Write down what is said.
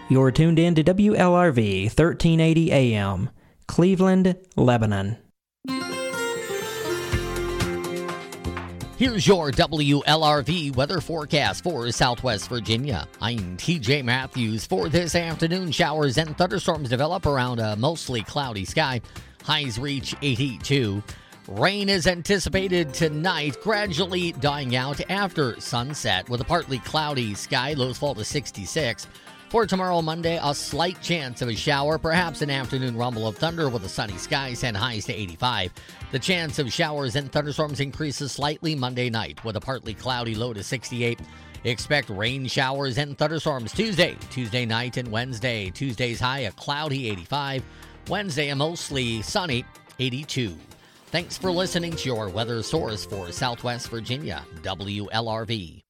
You're tuned in to WLRV 1380 AM, Cleveland, Lebanon. Here's your WLRV weather forecast for Southwest Virginia. I'm TJ Matthews. For this afternoon, showers and thunderstorms develop around a mostly cloudy sky. Highs reach 82. Rain is anticipated tonight, gradually dying out after sunset with a partly cloudy sky. Lows fall to 66. For tomorrow, Monday, a slight chance of a shower, perhaps an afternoon rumble of thunder with a sunny skies and highs to 85. The chance of showers and thunderstorms increases slightly Monday night with a partly cloudy low to 68. Expect rain showers and thunderstorms Tuesday night and Wednesday. Tuesday's high a cloudy 85. Wednesday a mostly sunny 82. Thanks for listening to your weather source for Southwest Virginia, WLRV.